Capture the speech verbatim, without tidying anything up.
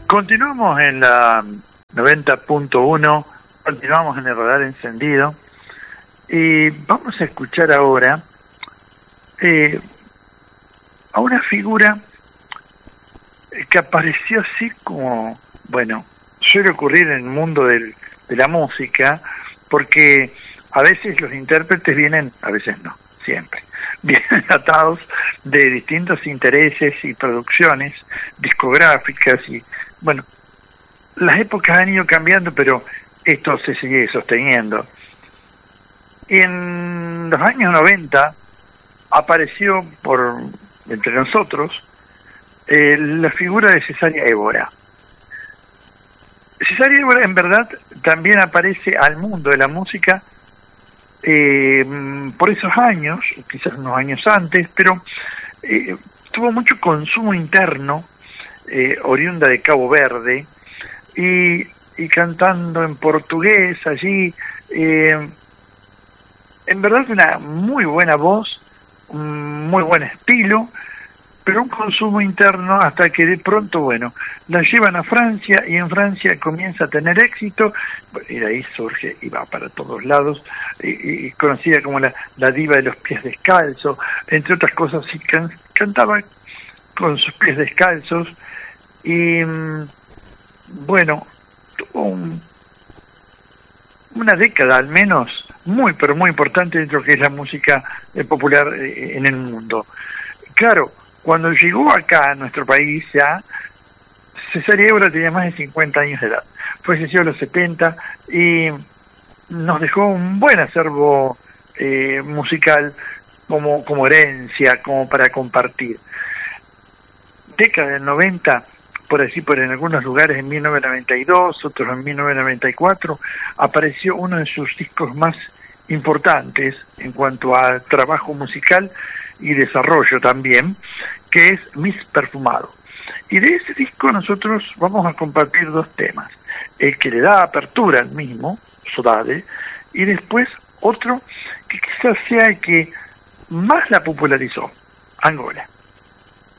Continuamos en la noventa punto uno, continuamos en el radar encendido y vamos a escuchar ahora eh, a una figura que apareció así como, bueno, suele ocurrir en el mundo del, de la música, porque a veces los intérpretes vienen, a veces no, siempre, vienen atados de distintos intereses y producciones discográficas y, bueno, las épocas han ido cambiando, pero esto se sigue sosteniendo. Y en los años noventa apareció por entre nosotros eh, la figura de Cesárea Évora. Cesárea Évora en verdad también aparece al mundo de la música eh, por esos años, quizás unos años antes, pero eh, tuvo mucho consumo interno, eh, oriunda de Cabo Verde, y, y cantando en portugués allí, eh, en verdad una muy buena voz, un muy buen estilo, pero un consumo interno hasta que de pronto, bueno, la llevan a Francia y en Francia comienza a tener éxito, y de ahí surge y va para todos lados, y, y conocida como la, la diva de los pies descalzos, entre otras cosas, y can, cantaba con sus pies descalzos, y bueno, tuvo un, una década al menos muy, pero muy importante dentro de lo que es la música eh, popular eh, en el mundo. Claro, cuando llegó acá a nuestro país ya, Cesárea Évora tenía más de cincuenta años de edad. Falleció a los setenta y nos dejó un buen acervo eh, musical como, como herencia, como para compartir. Década del noventa, por así, por en algunos lugares en mil novecientos noventa y dos, otros en mil novecientos noventa y cuatro, apareció uno de sus discos más importantes en cuanto a trabajo musical y desarrollo también, que es Miss Perfumado. Y de ese disco nosotros vamos a compartir dos temas, el que le da apertura al mismo, Saudade, y después otro que quizás sea el que más la popularizó, Angola.